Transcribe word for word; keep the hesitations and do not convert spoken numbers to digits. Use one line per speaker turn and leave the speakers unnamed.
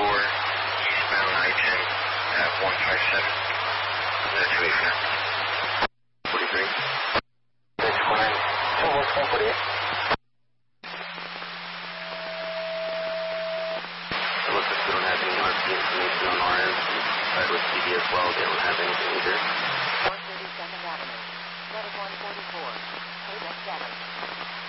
four, eastbound I ten at one five seven. That's two eight four. forty-three. six one, two one four forty-eight. It looks like we don't have any R P information on our end. Tried with T V as well, they don't have anything either.
one thirty-second Avenue, Medic one forty-four, Quebec seven.